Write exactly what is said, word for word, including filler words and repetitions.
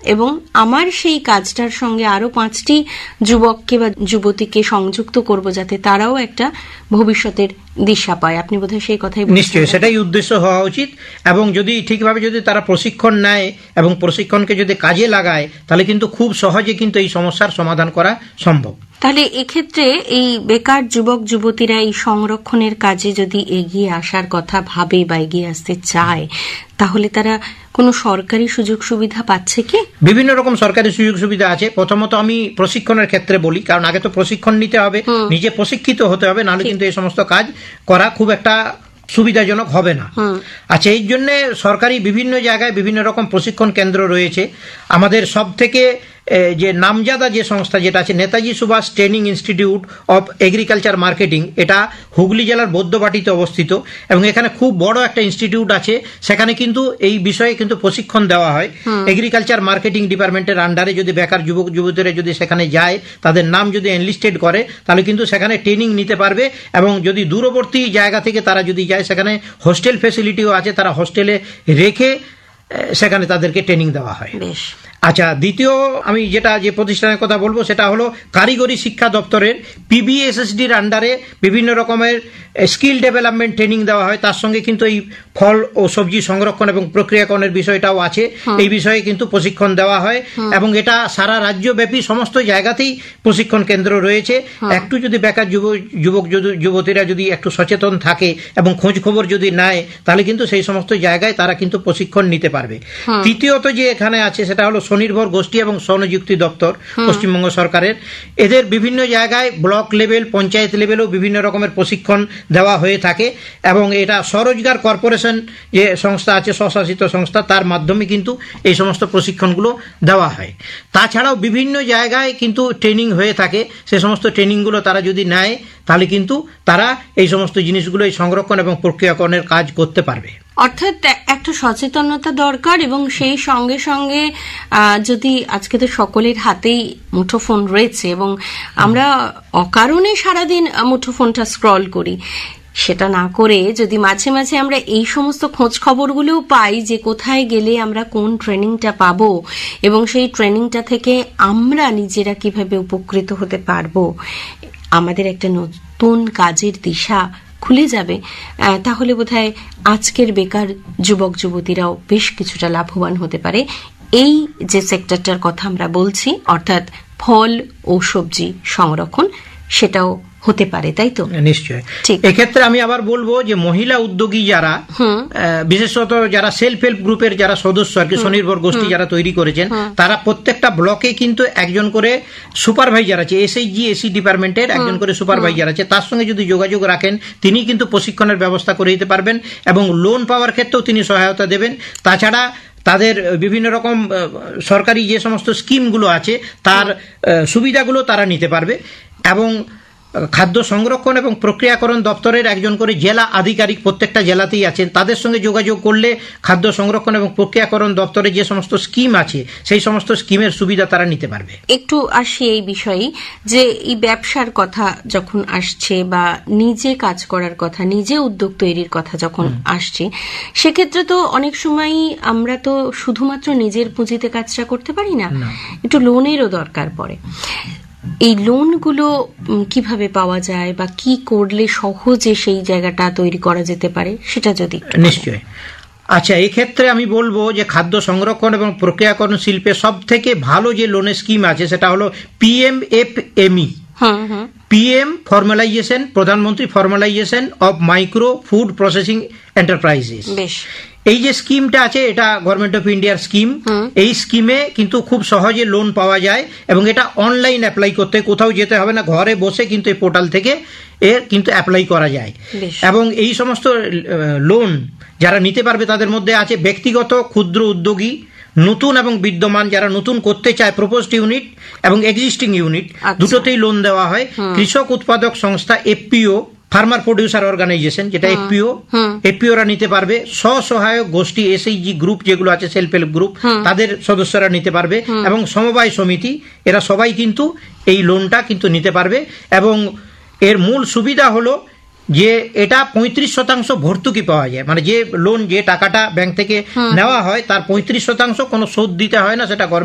এবং আমার সেই কাজটার সঙ্গে আরো পাঁচটি যুবককে বা যুবতীকে সংযুক্ত করব যাতে তারাও একটা ভবিষ্যতের দিশা পায়। আপনি বোধহয় সেই কথাই বলছেন। নিশ্চয়ই সেটাই উদ্দেশ্য হওয়া উচিত, এবং যদি ঠিকভাবে যদি তারা প্রশিক্ষণ নেয় এবং প্রশিক্ষণকে যদি কাজে লাগায় তাহলে কিন্তু খুব সহজে কিন্তু এই সমস্যার সমাধান করা সম্ভব। তাহলে এক্ষেত্রে এই বেকার যুবক যুবতীরা এই সংরক্ষণের কাজে যদি এগিয়ে আসার কথা ভাবে বা এগিয়ে আসতে চায় তাহলে তারা কোনো সরকারি সুযোগ সুবিধা পাচ্ছে কি? বিভিন্ন রকম সরকারি সুযোগ সুবিধা আছে। প্রথমত আমি প্রশিক্ষণের ক্ষেত্রে বলি, কারণ আগে তো প্রশিক্ষণ নিতে হবে, নিজে প্রশিক্ষিত হতে হবে, নাহলে কিন্তু এই সমস্ত কাজ করা খুব একটা সুবিধাজনক হবে না। আচ্ছা, এই জন্য সরকারি বিভিন্ন জায়গায় বিভিন্ন রকম প্রশিক্ষণ কেন্দ্র রয়েছে। আমাদের সব থেকে যে নামজাদা যে সংস্থা যেটা আছে Netaji Subhash training institute of agriculture marketing, এটা হুগলি জেলার বৈদ্যবাটিতে অবস্থিত এবং এখানে খুব বড় একটা ইনস্টিটিউট আছে। সেখানে কিন্তু এই বিষয়ে কিন্তু প্রশিক্ষণ দেওয়া হয়। এগ্রিকালচার মার্কেটিং ডিপার্টমেন্টের আন্ডারে যদি বেকার যুবক যুবতীরা যদি সেখানে যায়, তাদের নাম যদি এনলিস্টেড করে, তাহলে কিন্তু সেখানে ট্রেনিং নিতে পারবে। এবং যদি দূরবর্তী জায়গা থেকে তারা যদি যায়, সেখানে হোস্টেল ফেসিলিটিও আছে, তারা হোস্টেলে রেখে সেখানে তাদেরকে ট্রেনিং দেওয়া হয়। আচ্ছা, দ্বিতীয় আমি যেটা যে প্রতিষ্ঠানের কথা বলবো সেটা হলো কারিগরি শিক্ষা দপ্তরের পিবিএসএসডির আন্ডারে বিভিন্ন রকমের স্কিল ডেভেলপমেন্ট ট্রেনিং দেওয়া হয়। তার সঙ্গে কিন্তু এই ফল ও সবজি সংরক্ষণ এবং প্রক্রিয়াকরণের বিষয়টাও আছে। এই বিষয়ে কিন্তু প্রশিক্ষণ দেওয়া হয় এবং এটা সারা রাজ্যব্যাপী সমস্ত জায়গাতেই প্রশিক্ষণ কেন্দ্র রয়েছে। একটু যদি বেকার যুবক যুবতীরা যদি একটু সচেতন থাকে এবং খোঁজ খবর যদি নেয়, তাহলে কিন্তু সেই সমস্ত জায়গায় তারা কিন্তু প্রশিক্ষণ নিতে পারবে। তৃতীয়ত যে এখানে আছে সেটা হলো স্বনির্ভর গোষ্ঠী এবং স্বনিযুক্তি দপ্তর পশ্চিমবঙ্গ সরকারের। এদের বিভিন্ন জায়গায় ব্লক লেভেল, পঞ্চায়েত লেভেলেও বিভিন্ন রকমের প্রশিক্ষণ দেওয়া হয়ে থাকে এবং এটা স্বরোজগার কর্পোরেশন যে সংস্থা আছে, স্বশাসিত সংস্থা, তার মাধ্যমে কিন্তু এই সমস্ত প্রশিক্ষণগুলো দেওয়া হয়। তাছাড়াও বিভিন্ন জায়গায় কিন্তু ট্রেনিং হয়ে থাকে। সে সমস্ত ট্রেনিংগুলো তারা যদি নেয় তাহলে কিন্তু তারা এই সমস্ত জিনিসগুলো এই সংরক্ষণ এবং প্রক্রিয়াকরণের কাজ করতে পারবে। অর্থাৎ একটা সচেতনতা দরকার এবং সেই সঙ্গে সঙ্গে যদি আজকে তো সকলের হাতেই মুঠোফোন রয়েছে এবং আমরা অকারণে সারাদিন মুঠোফোনটা স্ক্রল করি, সেটা না করে যদি মাঝে মাঝে আমরা এই সমস্ত খোঁজ খবরগুলোও পাই যে কোথায় গেলে আমরা কোন ট্রেনিংটা পাবো এবং সেই ট্রেনিংটা থেকে আমরা নিজেরা কিভাবে উপকৃত হতে পারবো, আমাদের একটা নতুন কাজের দিশা খুলে যাবে, তাহলে বোধহয় আজকের বেকার যুবক যুবতীরাও বেশ কিছুটা লাভবান হতে পারে। এই যে সেক্টরটার কথা আমরা বলছি, অর্থাৎ ফল ও সবজি সংরক্ষণ, সেটাও হতে পারে, তাই তো? নিশ্চয়। এক্ষেত্রে আমি আবার বলবো যে মহিলা উদ্যোগী যারা, বিশেষত যারা সেলফ হেল্প গ্রুপের যারা সদস্য আর কি, স্বনির্ভর গোষ্ঠী যারা তৈরি করেছেন, তারা প্রত্যেকটা ব্লকে কিন্তু একজন করে সুপারভাইজার আছে, এসএইচজি এসি ডিপার্টমেন্টের একজন করে সুপারভাইজার আছে। তার সঙ্গে যদি যোগাযোগ রাখেন, তিনি কিন্তু প্রশিক্ষণের ব্যবস্থা করে দিতে পারবেন এবং লোন পাওয়ার ক্ষেত্রেও তিনি সহায়তা দেবেন। তাছাড়া তাদের বিভিন্ন রকম সরকারি যে সমস্ত স্কিমগুলো আছে তার সুবিধাগুলো তারা নিতে পারবে। এবং খাদ্য সংরক্ষণ এবং প্রক্রিয়াকরণ দপ্তরের একজন করে জেলা আধিকারিক প্রত্যেকটা জেলাতেই আছেন, তাদের সঙ্গে যোগাযোগ করলে খাদ্য সংরক্ষণ এবং প্রক্রিয়াকরণ দপ্তরে যে সমস্ত স্কিম আছে সেই সমস্ত স্কিমের সুবিধা তারা নিতে পারবে। একটু আসি এই বিষয়ে যে এই ব্যবসার কথা যখন আসছে বা নিজে কাজ করার কথা, নিজে উদ্যোগ তৈরির কথা যখন আসছে, সেক্ষেত্রে তো অনেক সময় আমরা তো শুধুমাত্র নিজের পুঁজিতে কাজটা করতে পারি না, একটু লোনেরও দরকার পড়ে। এই লোনগুলো কিভাবে পাওয়া যায় বা কি করলে সহজে সেই জায়গাটা তৈরি করা যেতে পারে, সেটা যদি। নিশ্চয়ই। আচ্ছা, এই ক্ষেত্রে আমি বলবো যে খাদ্য সংরক্ষণ এবং প্রক্রিয়াকরণ শিল্পে সব থেকে ভালো যে লোনের স্কিম আছে সেটা হলো পিএমএফএমই, পিএম ফর্মালাইজেশন, প্রধানমন্ত্রী ফর্মালাইজেশন of micro food processing enterprises. এই যে স্কিমটা আছে এটা গভর্নমেন্ট অফ ইন্ডিয়ার স্কিম। এই স্কিমে কিন্তু খুব সহজে লোন পাওয়া যায় এবং এটা অনলাইন অ্যাপ্লাই করতে, কোথাও যেতে হবে না, ঘরে বসে কিন্তু এই পোর্টাল থেকে এর কিন্তু অ্যাপ্লাই করা যায়। এবং এই সমস্ত লোন যারা নিতে পারবে তাদের মধ্যে আছে ব্যক্তিগত ক্ষুদ্র উদ্যোগী, নতুন এবং বিদ্যমান যারা নতুন করতে চায় প্রপোজড ইউনিট এবং এক্সিস্টিং ইউনিট, দুটোতেই লোন দেওয়া হয়। কৃষক উৎপাদক সংস্থা এফপিও, ফার্মার প্রডিউসার অর্গানাইজেশন যেটা এফপিও, এফপিওরা নিতে পারবে। স্বসহায়ক গোষ্ঠী এসএইচজি গ্রুপ যেগুলো আছে, সেলফ হেল্প গ্রুপ, তাদের সদস্যরা নিতে পারবে এবং সমবায় সমিতি, এরা সবাই কিন্তু এই লোনটা কিন্তু নিতে পারবে। এবং এর মূল সুবিধা হলো যে এটা পঁয়ত্রিশ শতাংশ ভর্তুকি পাওয়া যায়, মানে যে লোন যে টাকাটা ব্যাংক থেকে নেওয়া হয় তার পঁয়ত্রিশ শতাংশ কোনো সুদ দিতে হয় না, সেটা